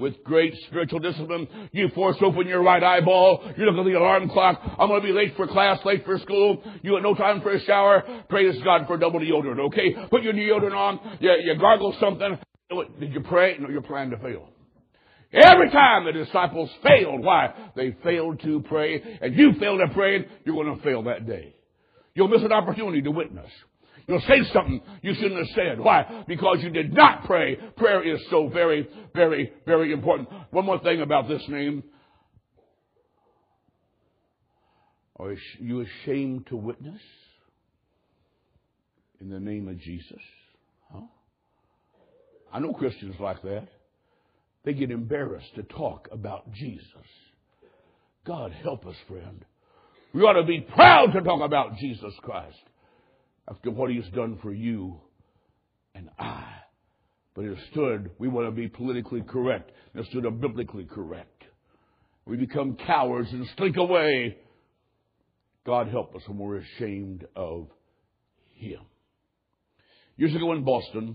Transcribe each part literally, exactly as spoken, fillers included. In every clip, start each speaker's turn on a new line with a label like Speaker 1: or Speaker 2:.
Speaker 1: with great spiritual discipline. You force open your right eyeball. You look at the alarm clock. I'm going to be late for class, late for school. You have no time for a shower. Praise God for double deodorant, okay? Put your deodorant on. You, you gargle something. Did you pray? No, you're planning to fail. Every time the disciples failed, why? They failed to pray. And you fail to pray, you're going to fail that day. You'll miss an opportunity to witness. You'll say something you shouldn't have said. Why? Because you did not pray. Prayer is so very, very, very important. One more thing about this name. Are you ashamed to witness in the name of Jesus? Huh? I know Christians like that. They get embarrassed to talk about Jesus. God help us, friend. We ought to be proud to talk about Jesus Christ after what He's done for you and I. But instead, we want to be politically correct instead of biblically correct. We become cowards and slink away. God help us when we're ashamed of Him. Years ago in Boston,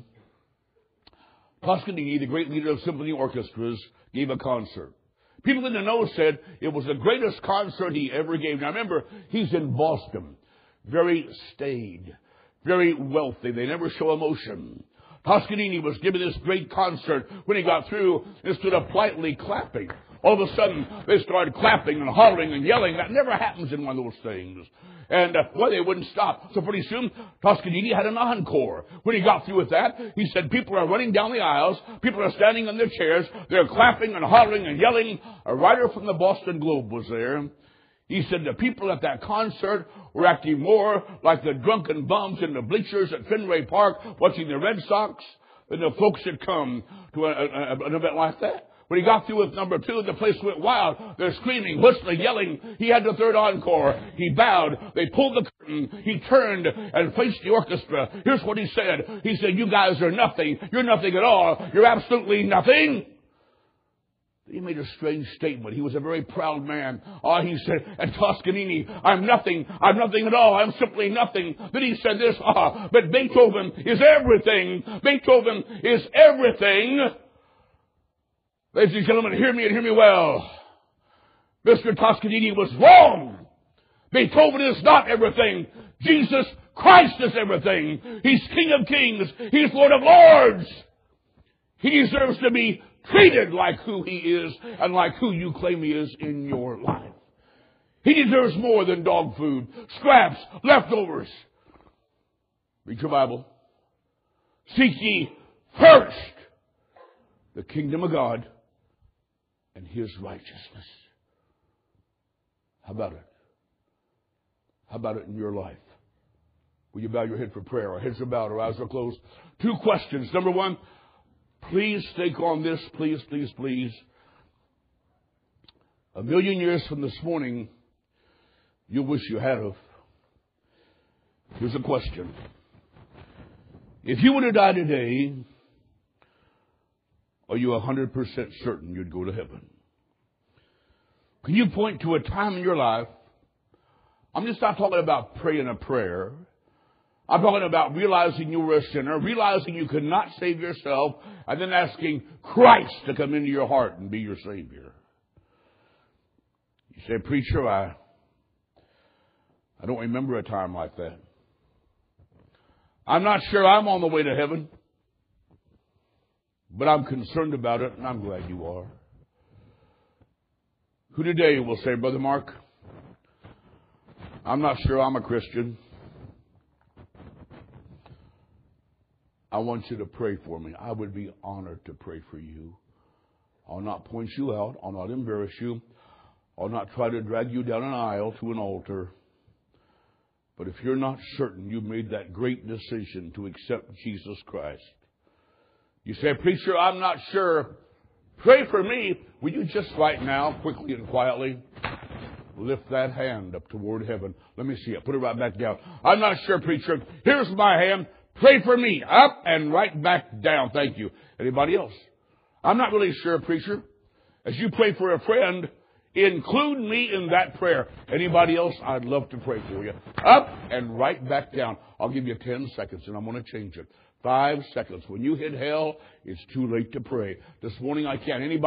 Speaker 1: Toscanini, the great leader of symphony orchestras, gave a concert. People in the know said it was the greatest concert he ever gave. Now remember, he's in Boston. Very staid, very wealthy. They never show emotion. Toscanini was giving this great concert. When he got through, instead of politely clapping, all of a sudden they started clapping and hollering and yelling. That never happens in one of those things. And, uh, well, they wouldn't stop. So pretty soon, Toscanini had an encore. When he got through with that, he said, people are running down the aisles. People are standing in their chairs. They're clapping and hollering and yelling. A writer from the Boston Globe was there. He said the people at that concert were acting more like the drunken bums in the bleachers at Fenway Park watching the Red Sox than the folks that come to a, a, an event like that. When he got through with number two, the place went wild. They're screaming, whistling, yelling. He had the third encore. He bowed. They pulled the curtain. He turned and faced the orchestra. Here's what he said. He said, you guys are nothing. You're nothing at all. You're absolutely nothing. He made a strange statement. He was a very proud man. Oh, he said, and Toscanini, I'm nothing. I'm nothing at all. I'm simply nothing. Then he said this, ah, but Beethoven is everything. Beethoven is everything. Ladies and gentlemen, hear me and hear me well. Mister Toscanini was wrong. Beethoven is not everything. Jesus Christ is everything. He's King of Kings. He's Lord of Lords. He deserves to be treated like who He is and like who you claim He is in your life. He deserves more than dog food, scraps, leftovers. Read your Bible. Seek ye first the kingdom of God and His righteousness. How about it? How about it in your life? Will you bow your head for prayer? Our heads are bowed, our eyes are closed. Two questions. Number one, please think on this, please, please, please. A million years from this morning, you'll wish you had of. Here's a question. If you were to die today, are you one hundred percent certain you'd go to heaven? Can you point to a time in your life? I'm just not talking about praying a prayer. I'm talking about realizing you were a sinner, realizing you could not save yourself, and then asking Christ to come into your heart and be your Savior. You say, preacher, I, I don't remember a time like that. I'm not sure I'm on the way to heaven, but I'm concerned about it, and I'm glad you are. Who today will say, Brother Mark, I'm not sure I'm a Christian. I want you to pray for me. I would be honored to pray for you. I'll not point you out. I'll not embarrass you. I'll not try to drag you down an aisle to an altar. But if you're not certain you've made that great decision to accept Jesus Christ, you say, preacher, I'm not sure. Pray for me. Will you just right now, quickly and quietly, lift that hand up toward heaven? Let me see it. Put it right back down. I'm not sure, preacher. Here's my hand. Pray for me. Up and right back down. Thank you. Anybody else? I'm not really sure, preacher. As you pray for a friend, include me in that prayer. Anybody else? I'd love to pray for you. Up and right back down. I'll give you ten seconds and I'm going to change it. Five seconds. When you hit hell, it's too late to pray. This morning I can't. Anybody?